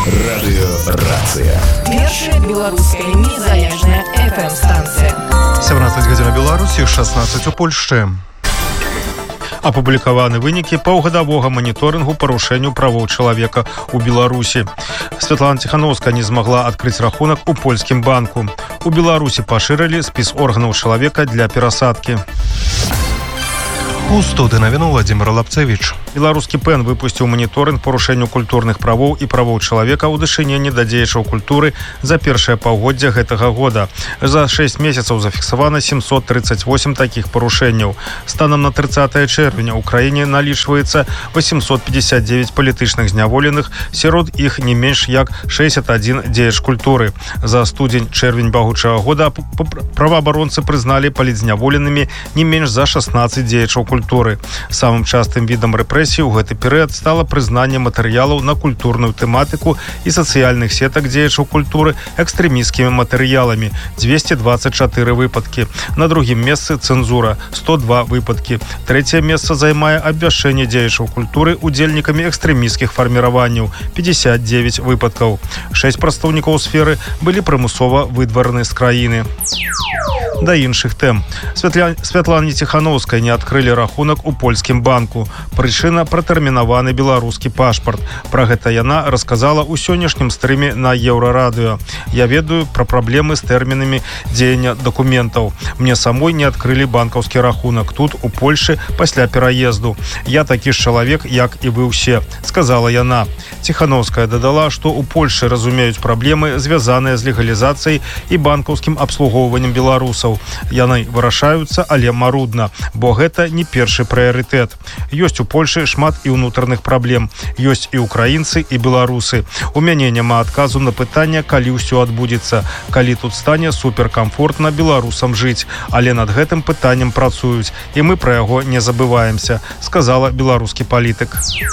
Радыёрацыя. Першая беларуская незалежная FM-станцыя. 17 гадзін у Беларусі, 16 у Польшчы. Апублікаваны вынікі паўгадавога маніторынгу парушэнняў правоў чалавека ў Беларусі. Святлана Ціхановская не змагла адкрыць рахунак у польскім банку. У Беларусі пашырылі спіс органаў чалавека для перасадкі. У студыі навіну Владимир Лапцевич. Беларускі ПЭН выпусціў маніторынг парушэнняў культурных правоў і правоў чалавека ў дачыненні да дзеячаў культуры за першае паўгоддзе гэтага года. За 6 месяцаў зафіксавана 738 такіх парушэнняў. Станам на 30 чэрвеня ў краіне налічваецца 859 палітычных зняволеных, сярод іх не менш як 61 дзеяч культуры. За студзень-чэрвень бягучага года праваабаронцы прызналі палітзняволенымі не менш за 16 дзеячаў культуры. Самым частым відам рэпрэсій у гэты перыяд стала прызнанне матэрыялаў на культурную тэматыку і сацыяльных сетак дзеячаў культуры экстрэмісцкімі матэрыяламі 224 выпадкі. На другім месцы цэнзура 102 выпадкі. Трэцяе месца займае абвяшчэнне дзеячаў культуры удзельнікамі экстрэмісцкіх фарміраванняў 59 выпадкаў. 6 прадстаўнікоў сферы былі прымусова выдвараны з краіны. Да іншых тэм. Святлане Ціхановскай не адкрылі рахунак у польскім банку. Прычына пратэрмінаваны беларускі пашпарт. Пра гэта яна расказала ў сённяшнім стрыме на Еўрарадыё. Я ведаю пра праблемы з тэрмінамі дзеяння дакументаў. Мне самой не адкрылі банкаўскі рахунак тут, у Польшы, пасля пераезду. Я такі ж чалавек, як і вы ўсе, сказала яна. Ціхановская дадала, што ў Польшы разумеюць праблемы, звязаныя з легалізацыяй і банкаўскім абслугоўваннем беларусаў. Яны вырашаюцца, але марудна, бо гэта не першы прыярытэт. Ёсць у Польшы шмат і ўнутраных праблем. Ёсць і украінцы, і беларусы. У мяне няма адказу на пытанне, калі ўсё адбудзецца, калі тут стане суперкамфортна беларусам жыць. Але над гэтым пытаннем працуюць, і мы пра яго не забываемся, сказала беларускі палітык.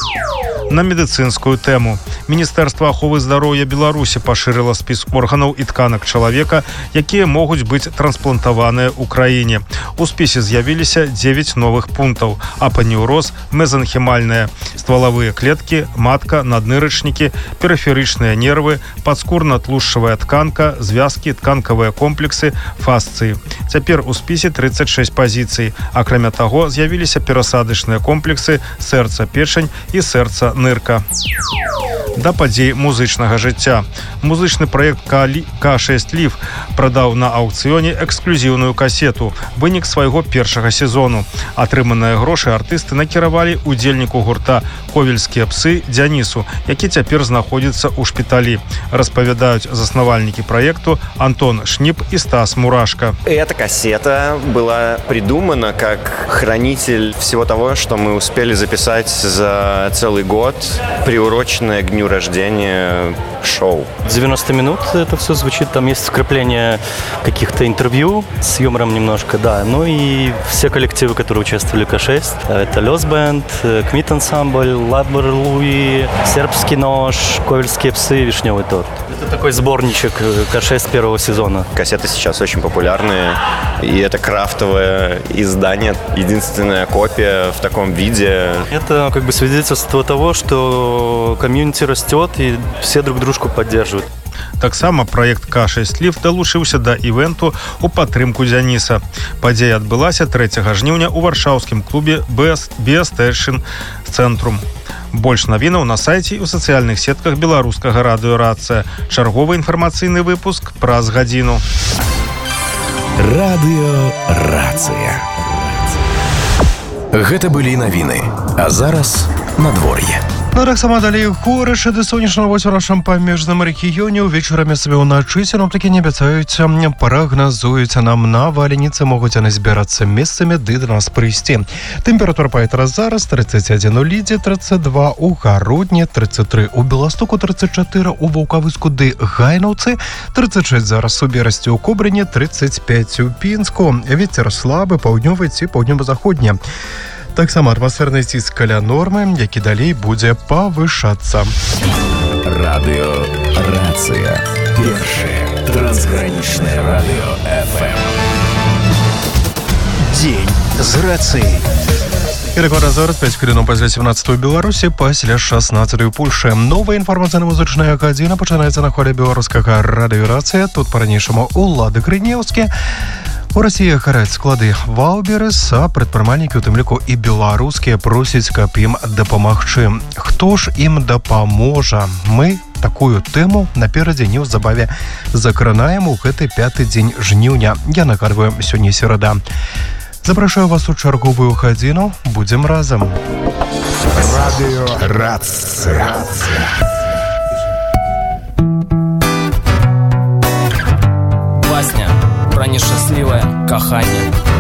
На медыцынскую тэму. Міністэрства аховы здароўя Беларусі пашырыла спіс органаў і тканак чалавека, якія могуць быць трансплантаваныя ў краіне. У спісе з'явіліся 9 новых пунктаў: апанеўроз, мезанхімальныя ствалавыя клеткі, матка, наднырачнікі, перыферычныя нервы, падскурна-тлушчавая тканка, звязкі, тканкавыя комплексы, фасцыі. Цяпер у спісе 36 пазіцый. Акрамя таго, з'явіліся перасадачныя комплексы сэрца, печань і сэрца, нырка. Да падзей музычнага жыцця. Музычны праект К6 Лив прадаў на аўкцыёне эксклюзіўную касету, вынік свайго першага сезону. Атрыманыя грошы артысты накіравалі удзельніку гурта «Ковельскія псы» Дзянісу, які цяпер знаходзіцца ў шпіталі. Распавядаюць заснавальнікі праекту Антон Шніп и Стас Мурашко. Эта кассета была придумана как хранитель всего того, что мы успели записать за целый год, приуроченное к дню рождения шоу. 90 минут это все звучит, там есть вкрапление каких-то интервью с юмором немножко, да. Ну и все коллективы, которые участвовали в К6, это Лёс Бэнд, Кмит Ансамбль, Лабор Луи, Сербский нож, Ковельские псы, Вишневый торт. Это такой сборничек К6 первого сезона. Кассеты сейчас очень популярные, и это крафтовое издание, единственная копия в таком виде. Это как бы свидетельство того, что комьюнити растет, и все друг дружку поддерживают. Таксама праект К6 Лив далучыўся да івенту ў падтрымку Дзяніса. Падзея адбылася 3 жніўня ў варшаўскім клубе «Біястэйшн Цэнтрум». Больш навінаў на сайце і ў сацыяльных сетках беларускага радыёрацыя. Чарговы інфармацыйны выпуск праз гадзіну. Радыёрацыя. Гэта былі навіны. А зараз надвор'е. Ну, таксама далей горыш да сонечнага вось у нашым памежным рэгіёне ўвечарамі сабе ўначы сіноптыкі не абяцаюць, прагназуюць нам навальніцы, могуць яны збірацца месцамі ды да нас прыйсці. Тэмпература паветра зараз 31 у Лідзе, 32 у Гародні, 33 у Беластоку, 34 у Ваўкавыску ды Гайнаўцы, 36 зараз у Берасці ў Кобрыне, 35 у Пінску. Вецер слабы, паўднёвы ці паўднёва-заходні. Таксама атмасферны ціск каля нормы, які далей будзе павышацца. Радыёрацыя. Першае трансгранічнае радыё FM. Дзень з рацыяй. І рекордна зараз 5 хвилин після 17-ї Білорусі, після 16-ї Польщі. Нова інформаційно-музична година починається на хвилі білоруського радіорація. Тут по-ранішому Улады Гриневські. У Росії гарять склади Вауберес, а прадпрымальнікі, у тым ліку і беларускія, просяць, каб ім дапамагчы. Хто ж ім дапаможа? Мы такую тэму наперадзе неўзабаве закранаем у гэты 5-й дзень жніўня. Я нагадваю, сёння серада. Запрашаю вас у чарговую гадзіну. Будзем разам. Радиорация. Басня про нешчаслівае каханне.